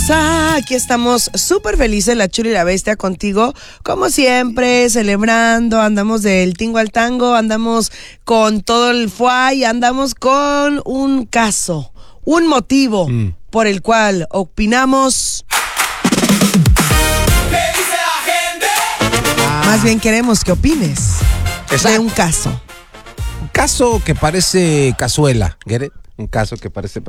hermosa, aquí estamos súper felices, la Chula y la Bestia contigo, como siempre, celebrando, andamos del tingo al tango, andamos con todo el fuay, andamos con un caso, un motivo por el cual opinamos. ¿Qué dice la gente? Más bien queremos que opines de un caso. Un caso que parece cazuela, ¿get it? Un caso que parece...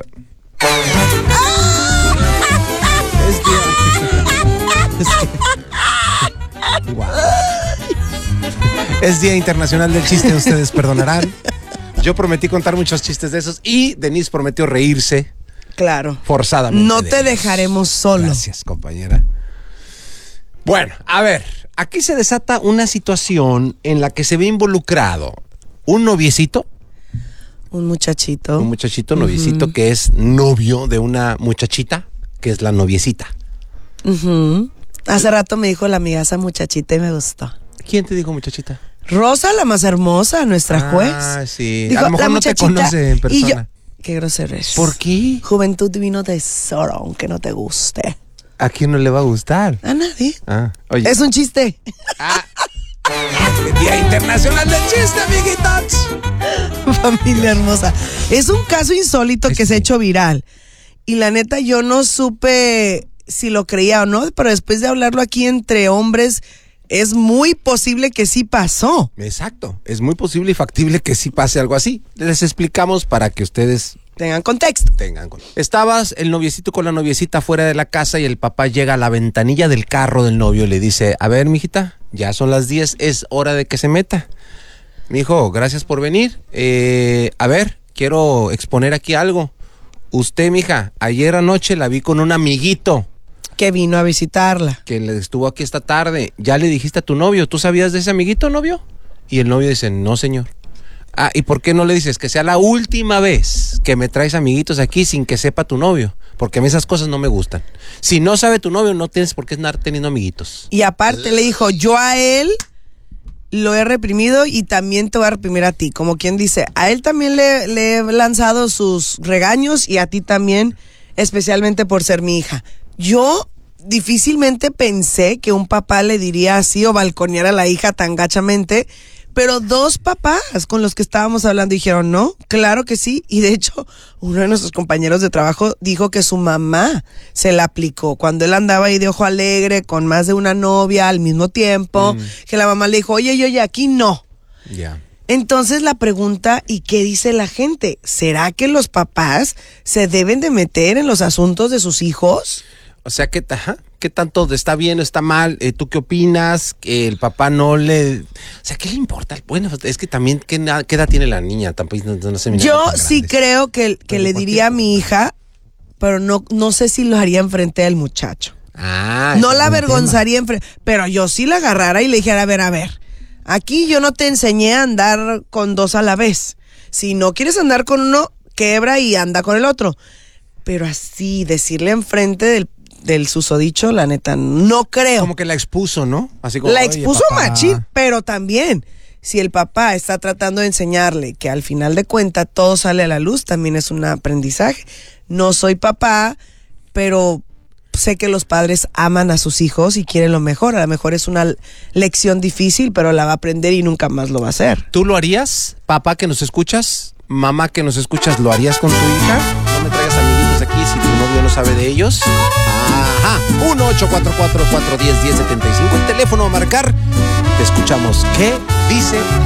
Es Día Internacional del Chiste, ustedes perdonarán. Yo prometí contar muchos chistes de esos y Denise prometió reírse. Claro. Forzadamente. No te dejaremos solo. Gracias, compañera. Bueno, a ver, aquí se desata una situación en la que se ve involucrado un noviecito. Un muchachito. Un muchachito noviecito que es novio de una muchachita que es la noviecita. Hace rato me dijo la amiga esa muchachita y me gustó. ¿Quién te dijo muchachita? Rosa, la más hermosa, nuestra juez. Ah, sí. Dijo, a lo mejor no te conoce en persona. Y yo, qué grosero es. ¿Por qué? Juventud divino tesoro, aunque no te guste. ¿A quién no le va a gustar? A nadie. Oye. Es un chiste. Día Internacional del Chiste, amiguitos. Familia hermosa. Es un caso insólito que se ha hecho viral. Y la neta, yo no supe si lo creía o no, pero después de hablarlo aquí entre hombres, es muy posible que sí pasó. Exacto. Es muy posible y factible que sí pase algo así. Les explicamos para que ustedes tengan contexto. Estabas el noviecito con la noviecita fuera de la casa y el papá llega a la ventanilla del carro del novio y le dice, a ver, mijita, ya son las 10, es hora de que se meta. Mijo, gracias por venir. A ver, quiero exponer aquí algo. Usted, mija, ayer anoche la vi con un amiguito que vino a visitarla. Que le estuvo aquí esta tarde. ¿Ya le dijiste a tu novio? ¿Tú sabías de ese amiguito, novio? Y el novio dice, no, señor. ¿Y por qué no le dices que sea la última vez que me traes amiguitos aquí sin que sepa tu novio? Porque a mí esas cosas no me gustan. Si no sabe tu novio, no tienes por qué estar teniendo amiguitos. Y aparte le dijo, yo a él lo he reprimido y también te voy a reprimir a ti. Como quien dice, a él también le he lanzado sus regaños y a ti también, especialmente por ser mi hija. Yo difícilmente pensé que un papá le diría así o balconeara a la hija tan gachamente, pero dos papás con los que estábamos hablando dijeron, no, claro que sí. Y de hecho, uno de nuestros compañeros de trabajo dijo que su mamá se la aplicó cuando él andaba ahí de ojo alegre con más de una novia al mismo tiempo, que la mamá le dijo, oye, aquí no. Ya. Entonces la pregunta, ¿y qué dice la gente? ¿Será que los papás se deben de meter en los asuntos de sus hijos? O sea, ¿qué tanto está bien o está mal? ¿Tú qué opinas? Que el papá no le... O sea, ¿qué le importa? Bueno, es que también, ¿qué edad tiene la niña? Tampoco no sé. Yo sí creo que le diría a mi hija, pero no sé si lo haría enfrente del muchacho. No la avergonzaría enfrente, pero yo sí la agarrara y le dijera, a ver, aquí yo no te enseñé a andar con dos a la vez. Si no quieres andar con uno, quebra y anda con el otro. Pero así, decirle enfrente del susodicho, la neta, no creo. Como que la expuso, ¿no? Así como, la expuso machín, pero también, si el papá está tratando de enseñarle que al final de cuentas todo sale a la luz, también es un aprendizaje. No soy papá, pero sé que los padres aman a sus hijos y quieren lo mejor. A lo mejor es una lección difícil, pero la va a aprender y nunca más lo va a hacer. ¿Tú lo harías? Papá que nos escuchas, mamá que nos escuchas, ¿lo harías con tu hija? No me traigas amiguitos aquí si tu novio no sabe de ellos. 1-844-410-1075, el teléfono a marcar. Te escuchamos. ¿Qué dice